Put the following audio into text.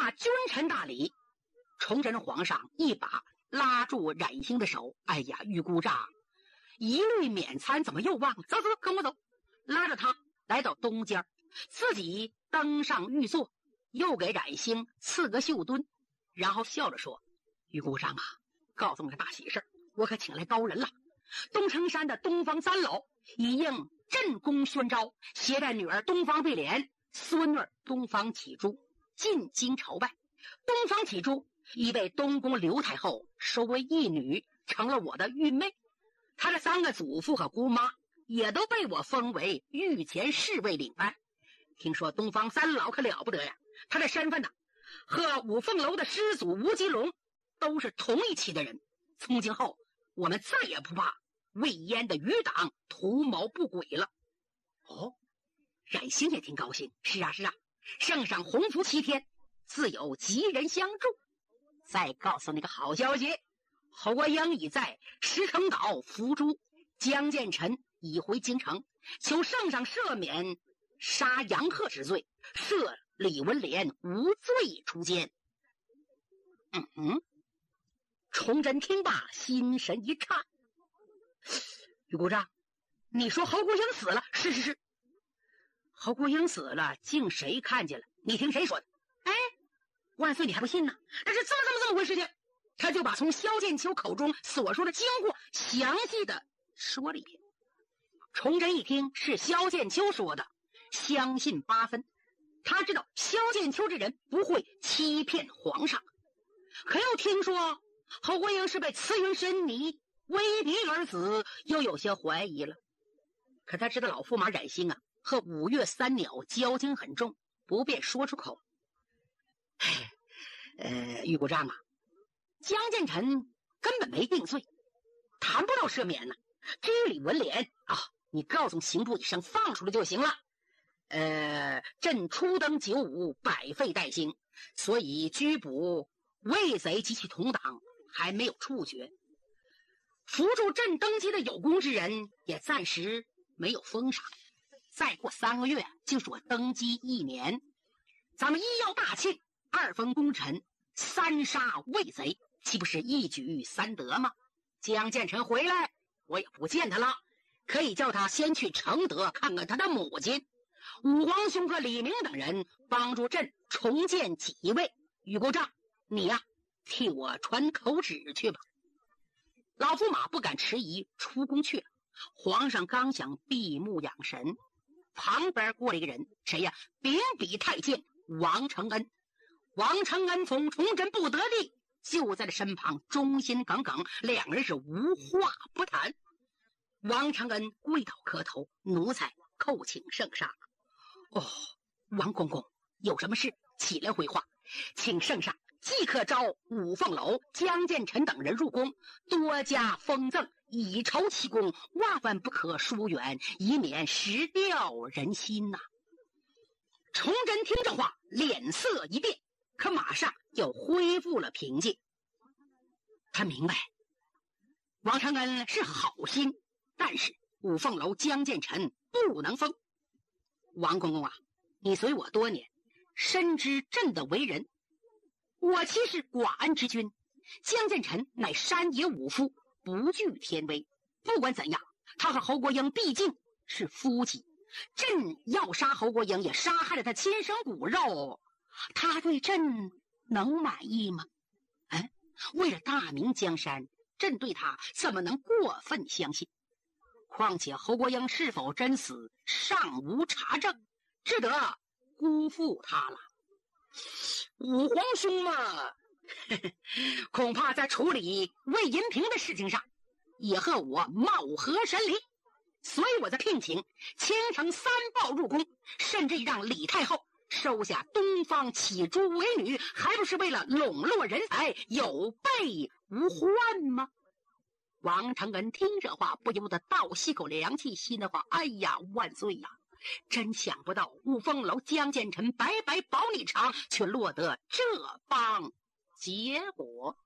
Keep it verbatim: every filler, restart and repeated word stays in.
罢君臣大礼，崇祯皇上一把拉住冉兴的手，哎呀，玉姑丈，一律免餐，怎么又忘了？走走，跟我走。拉着他来到东间，自己登上御座，又给冉兴赐个绣墩，然后笑着说：玉姑丈啊，告诉我个大喜事，我可请来高人了。东城山的东方三老已应朕公宣召，携带女儿东方贝莲、孙女东方启珠进京朝拜。东方启珠已被东宫刘太后收为义女，成了我的玉妹。她的三个祖父和姑妈也都被我封为御前侍卫领班。听说东方三老可了不得呀，他的身份呢，和五凤楼的师祖吴吉龙都是同一期的人。从今后我们再也不怕魏延的余党图谋不轨了。哦，冉兴也挺高兴。是啊是啊，圣上洪福七天，自有吉人相助。再告诉你个好消息，侯国英已在石城岛伏诛，江建臣已回京城，求圣上赦免杀杨鹤之罪，赦李文莲无罪出监。嗯嗯，崇祯听罢，心神一颤。玉姑丈，你说侯国英死了？是是是，侯国英死了，竟谁看见了？你听谁说的？哎，万岁，你还不信呢？但是这么这么这么回事情，他就把从萧剑秋口中所说的经过详细的说了一遍。崇祯一听是萧剑秋说的，相信八分。他知道萧剑秋这人不会欺骗皇上，可又听说侯国英是被慈云神尼威逼而死，又有些怀疑了。可他知道老驸马冉兴啊和五岳三鸟交情很重，不便说出口。呃，玉姑丈啊，江建臣根本没定罪，谈不到赦免呢。至于李文莲啊，你告诉刑部一声放出来就行了。呃，朕初登九五，百废待兴，所以拘捕魏贼及其同党还没有处决。扶助朕登基的有功之人也暂时没有封赏。再过三个月就是我登基一年，咱们一要大庆，二封功臣，三杀魏贼，岂不是一举三得吗？江建臣回来我也不见他了，可以叫他先去承德看看他的母亲。武皇兄和李明等人帮助朕重建己位。玉姑丈，你呀、啊、替我传口旨去吧。老驸马不敢迟疑，出宫去了。皇上刚想闭目养神，旁边过了一个人，谁呀？秉笔太监王承恩。王承恩从崇祯不得力，就在他身旁忠心耿耿，两人是无话不谈。王承恩跪倒磕头，奴才叩请圣上。哦，王公公，有什么事起来回话，请圣上即刻召五凤楼、江建臣等人入宫，多加封赠，以酬其功，万万不可疏远，以免失掉人心呐、啊。崇祯听这话，脸色一变，可马上又恢复了平静。他明白王承恩是好心，但是五凤楼、江建臣不能封。王公公啊，你随我多年，深知朕的为人。我其实寡恩之君，江建臣乃山野武夫，不惧天威。不管怎样，他和侯国英毕竟是夫妻，朕要杀侯国英，也杀害了他亲生骨肉，他对朕能满意吗？嗯，为了大明江山，朕对他怎么能过分相信？况且侯国英是否真死尚无查证，只得辜负他了。武皇兄嘛，呵呵，恐怕在处理魏银平的事情上也和我貌合神离，所以我在聘请青城三豹入宫，甚至让李太后收下东方启珠为女，还不是为了笼络人才，有备无患吗？王承恩听这话，不由得倒吸口凉气，心的话：哎呀，万岁呀！真想不到五凤楼江建臣白白保你场，却落得这般结果。